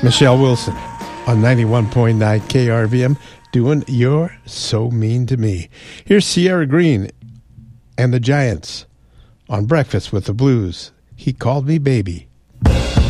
Michelle Wilson on 91.9 KRVM doing You're So Mean to Me. Here's Sierra Green and the Giants on Breakfast with the Blues. He Called Me Baby.